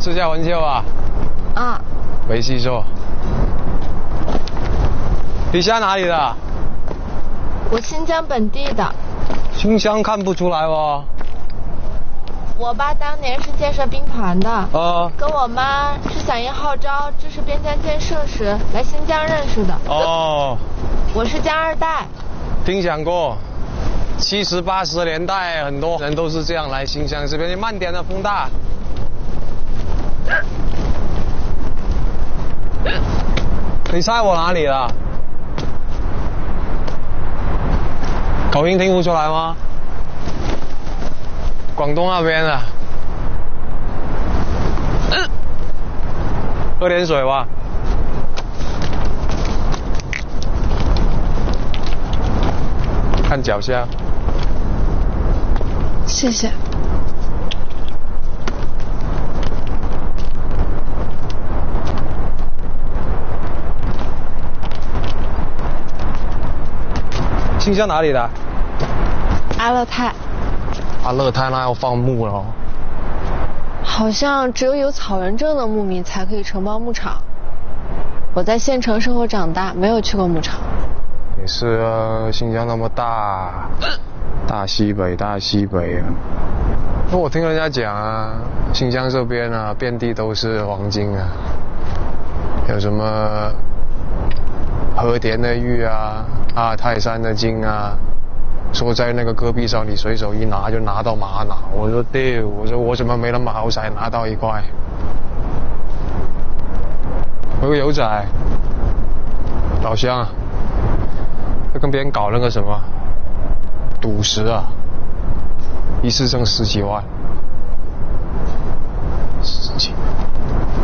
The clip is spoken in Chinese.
自驾环球啊？ 啊。 没记错。你家哪里的？ 我新疆本地的。 新疆看不出来哦。 我爸当年是建设兵团的，跟我妈是响应号召支持边疆建设时来新疆认识的。 哦。 我是江二代。 听讲过，70、80年代很多人都是这样来新疆这边。你慢点啊，风大。你猜我哪里的？口音听不出来吗？广东那边的。喝点水吧。看脚下。 谢谢。 新疆哪里的？ 阿勒泰。 阿勒泰那要放牧了哦。 好像只有草原证的牧民才可以承包牧场。我在县城生活长大，没有去过牧场。 也是啊，新疆那么大，大西北啊。那我听人家讲啊，新疆这边啊，遍地都是黄金啊，有什么和田的玉啊，阿尔泰山的金啊，说在那个戈壁上，你随手一拿就拿到玛瑙。我说对，我怎么没那么好彩拿到一块？有个油仔，老乡啊。就跟别人搞那个什么赌石啊，一次挣10几万。